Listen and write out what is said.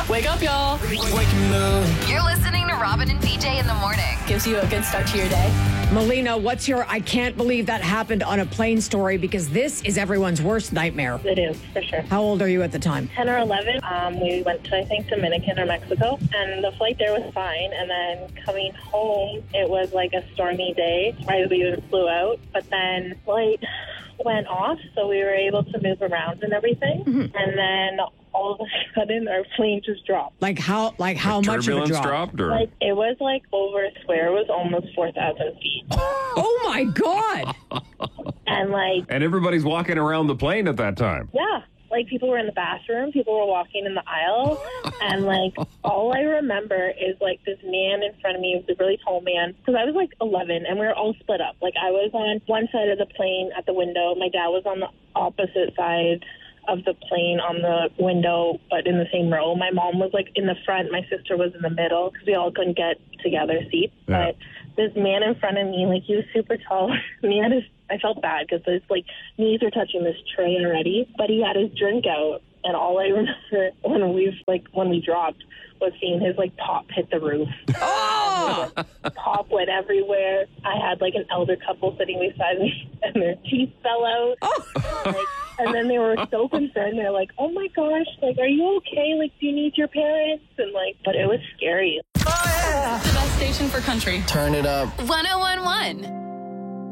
Wake up, y'all. You're listening to Robin and BJ in the morning. Gives you a good start to your day. Melina, what's your I can't believe that happened on a plane story? Because this is everyone's worst nightmare. It is, for sure. How old are you at the time? 10 or 11. We went to, I think, Dominican or Mexico, and the flight there was fine. And then coming home, it was like a stormy day. Right, we flew out, but then flight went off, so we were able to move around and everything. Mm-hmm. And then all of a sudden, our plane just dropped. Like how much of a drop? Dropped, or? Like, it was like over, I swear, it was almost 4,000 feet. Oh my God! And everybody's walking around the plane at that time. Yeah. Like, people were in the bathroom, people were walking in the aisle, and, like, all I remember is, like, this man in front of me, was a really tall man, because I was, like, 11, and we were all split up. Like, I was on one side of the plane at the window, my dad was on the opposite side of the plane on the window, but in the same row. My mom was, like, in the front, my sister was in the middle, because we all couldn't get together seats, But this man in front of me, like, he was super tall, and he had I felt bad because his, like, knees were touching this tray already, but he had his drink out, and all I remember when we dropped was seeing his, like, top hit the roof. Oh! Pop went everywhere. I had, like, an elder couple sitting beside me, and their teeth fell out. Oh. And then they were so concerned. They're like, oh, my gosh, like, are you okay? Like, do you need your parents? And, like, but it was scary. The best station for country. Turn it up. 101.1